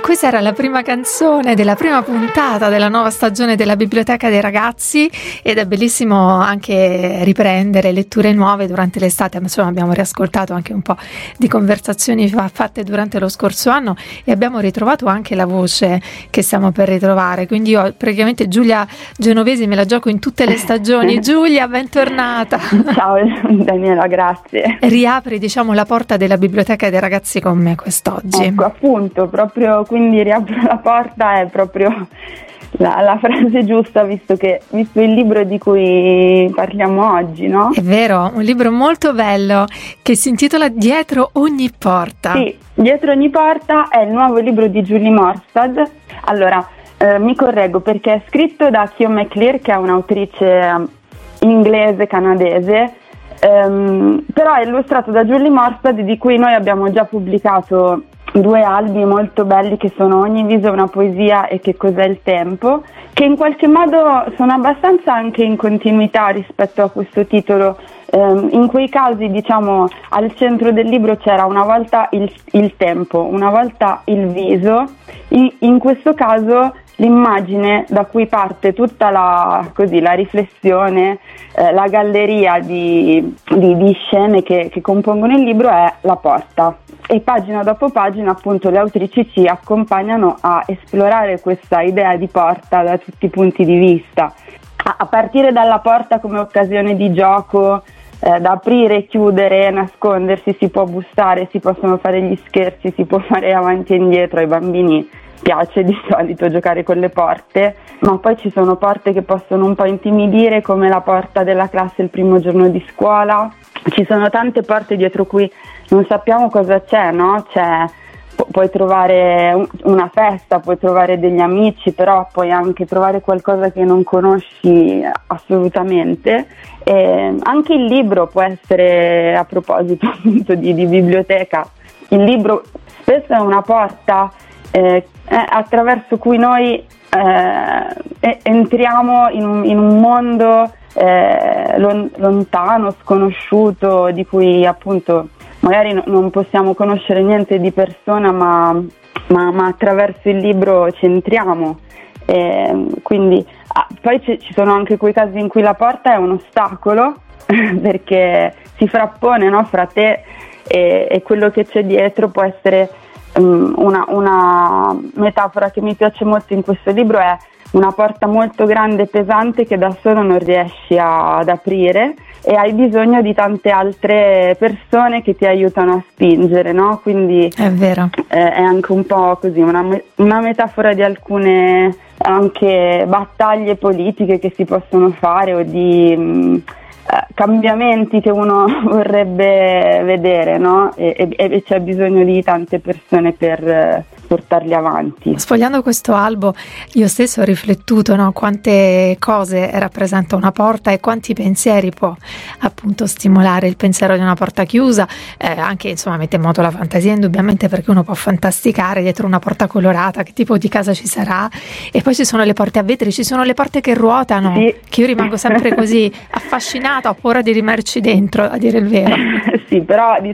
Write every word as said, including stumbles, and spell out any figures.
questa era la prima canzone della prima puntata della nuova stagione della Biblioteca dei Ragazzi ed è bellissimo anche riprendere letture nuove durante l'estate. Insomma, abbiamo riascoltato anche un po' di conversazioni fatte durante lo scorso anno e abbiamo ritrovato anche la voce che stiamo per ritrovare, quindi io praticamente Giulia Genovesi me la gioco in tutte le stagioni. Giulia, bentornata. Ciao Daniela, grazie. Riapri, diciamo, la porta della Biblioteca dei Ragazzi con me quest'oggi. Ecco, appunto, proprio quindi riapro la porta è proprio la, la frase giusta, visto che visto il libro di cui parliamo oggi, no? È vero, un libro molto bello che si intitola Dietro ogni porta. Sì, Dietro ogni porta è il nuovo libro di Julie Morstad. Allora, eh, mi correggo perché è scritto da Kyo McClure, che è un'autrice inglese canadese, ehm, però è illustrato da Julie Morstad, di cui noi abbiamo già pubblicato due albi molto belli che sono Ogni viso è una poesia e Che cos'è il tempo, che in qualche modo sono abbastanza anche in continuità rispetto a questo titolo. Um, in quei casi, diciamo, al centro del libro c'era una volta il, il tempo, una volta il viso, in, in questo caso l'immagine da cui parte tutta la, così, la riflessione, eh, la galleria di, di, di scene che, che compongono il libro è la porta. E pagina dopo pagina, appunto, le autrici ci accompagnano a esplorare questa idea di porta da tutti i punti di vista, a, a partire dalla porta come occasione di gioco, eh, da aprire e chiudere, nascondersi, si può bussare, si possono fare gli scherzi, si può fare avanti e indietro. Ai bambini piace di solito giocare con le porte, ma poi ci sono porte che possono un po' intimidire, come la porta della classe il primo giorno di scuola. Ci sono tante porte dietro cui non sappiamo cosa c'è, no? C'è, pu- puoi trovare un- una festa, puoi trovare degli amici, però puoi anche trovare qualcosa che non conosci assolutamente. E anche il libro può essere, a proposito appunto di, di biblioteca, il libro spesso è una porta eh, attraverso cui noi eh, entriamo in un, in un mondo eh, lon- lontano, sconosciuto, di cui appunto magari no, non possiamo conoscere niente di persona, ma, ma, ma attraverso il libro ci entriamo. E quindi ah, poi ci, ci sono anche quei casi in cui la porta è un ostacolo perché si frappone, no, fra te e, e quello che c'è dietro. Può essere um, una, una metafora che mi piace molto in questo libro, è una porta molto grande e pesante che da solo non riesci a, ad aprire e hai bisogno di tante altre persone che ti aiutano a spingere, no? Quindi è vero. Eh, è anche un po' così, una, una metafora di alcune anche battaglie politiche che si possono fare o di mh, eh, cambiamenti che uno vorrebbe vedere, no? E, e, e c'è bisogno di tante persone per eh, portarli avanti. Sfogliando questo albo io stesso ho riflettuto, no, quante cose rappresenta una porta e quanti pensieri può appunto stimolare il pensiero di una porta chiusa, eh, anche insomma mette in moto la fantasia indubbiamente, perché uno può fantasticare dietro una porta colorata che tipo di casa ci sarà. E poi ci sono le porte a vetri, ci sono le porte che ruotano, sì, che io rimango sempre così affascinata, ho paura di rimarci dentro, a dire il vero. Sì, però di